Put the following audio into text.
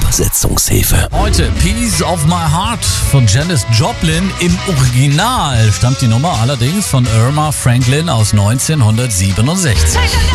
Übersetzungshilfe. Heute Piece of My Heart von Janis Joplin. Im Original stammt die Nummer allerdings von Irma Franklin aus 1967.